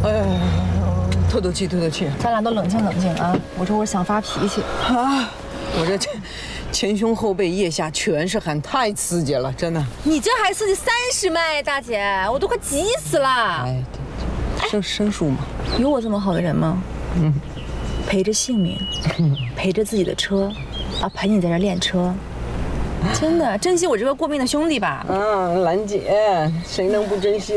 透透气，透透气。 咱俩都冷静冷静啊！我这会儿想发脾气啊！我这前胸后背腋下全是汗，太刺激了，真的。 你这还刺激30迈，大姐，我都快急死了。 哎，生疏嘛。 有我这么好的人吗？赔着性命，赔着自己的车，啊，陪你在这练车。真的，珍惜我这个过命的兄弟吧。 兰姐，谁能不珍惜？